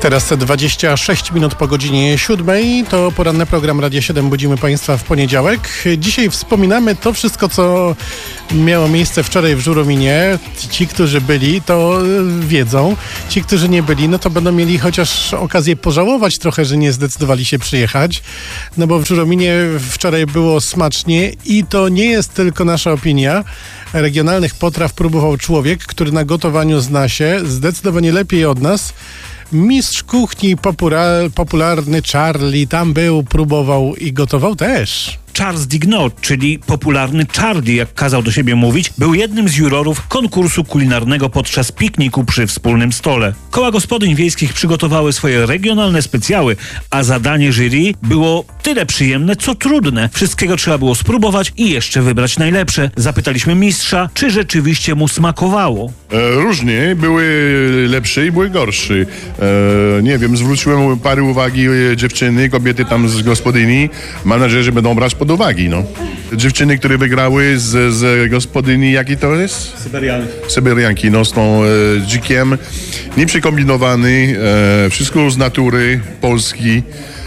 Teraz 26 minut po godzinie 7. To poranny program Radia 7. Budzimy Państwa w poniedziałek. Dzisiaj wspominamy to wszystko, co miało miejsce wczoraj w Żurominie. Ci, którzy byli, to wiedzą. Ci, którzy nie byli, no to będą mieli chociaż okazję pożałować trochę, że nie zdecydowali się przyjechać. No bo w Żurominie wczoraj było smacznie i to nie jest tylko nasza opinia. Regionalnych potraw próbował człowiek, który na gotowaniu zna się zdecydowanie lepiej od nas. Mistrz kuchni popularny Charlie tam był, próbował i gotował też. Charles Dignot, czyli popularny Charlie, jak kazał do siebie mówić, był jednym z jurorów konkursu kulinarnego podczas pikniku przy wspólnym stole. Koła gospodyń wiejskich przygotowały swoje regionalne specjały, a zadanie jury było tyle przyjemne, co trudne. Wszystkiego trzeba było spróbować i jeszcze wybrać najlepsze. Zapytaliśmy mistrza, czy rzeczywiście mu smakowało. Różnie, były lepsze i były gorsze. Nie wiem, zwróciłem parę uwagi dziewczyny, kobiety tam z gospodyni. Mam nadzieję, że będą brać pod uwagi, no. Dziewczyny, które wygrały z gospodyni, jaki to jest? Syberianki, no, z tą dzikiem. Nieprzekombinowany, wszystko z natury, Polski.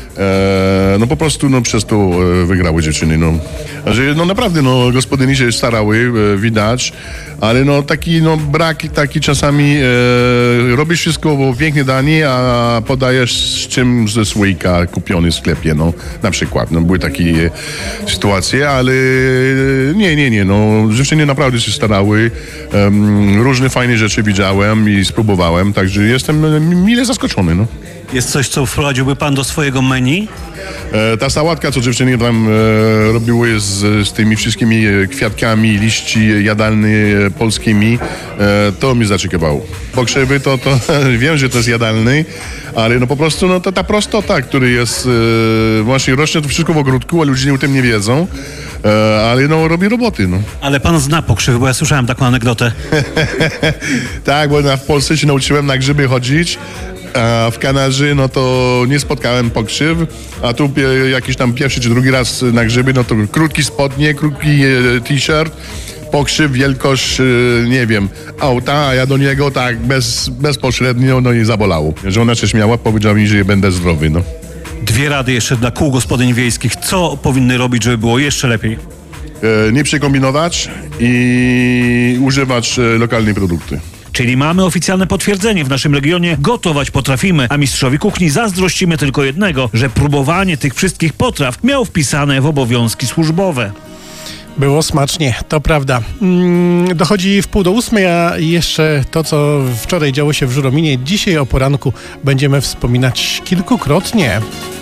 No po prostu, no przez to wygrały dziewczyny, no. Że, no naprawdę, no gospodyni się starały, widać, ale no taki, no brak taki czasami, robisz wszystko, bo pięknie danie, a podajesz z czym ze słoika kupiony w sklepie, no na przykład, no były takie sytuacje, ale nie, no dziewczyny naprawdę się starały, różne fajne rzeczy widziałem i spróbowałem, także jestem mile zaskoczony, no. Jest coś, co wprowadziłby pan do swojego menu? Ta sałatka, co dziewczyny tam robiły z tymi wszystkimi kwiatkami, liści jadalnymi polskimi, to mnie zaciekawało. Pokrzywy to wiem, że to jest jadalny, ale no po prostu no to ta prostota, który jest, właśnie rośnie to wszystko w ogródku, a ludzie o tym nie wiedzą, ale no robi roboty, no. Ale pan zna pokrzywy, bo ja słyszałem taką anegdotę. Tak, bo w Polsce się nauczyłem na grzyby chodzić, a w Kanadzie, no to nie spotkałem pokrzyw, a tu jakiś tam pierwszy czy drugi raz na grzyby, no to krótki spodnie, krótki t-shirt, pokrzyw, wielkość, nie wiem, auta, a ja do niego tak bezpośrednio, no i zabolało. Żona się śmiała, powiedziała mi, że będę zdrowy, no. 2 rady jeszcze dla kół gospodyń wiejskich. Co powinny robić, żeby było jeszcze lepiej? Nie przekombinować i używać lokalnych produktów. Czyli mamy oficjalne potwierdzenie, w naszym regionie gotować potrafimy, a mistrzowi kuchni zazdrościmy tylko jednego, że próbowanie tych wszystkich potraw miał wpisane w obowiązki służbowe. Było smacznie, to prawda. Dochodzi 7:30, a jeszcze to, co wczoraj działo się w Żurominie, dzisiaj o poranku będziemy wspominać kilkukrotnie.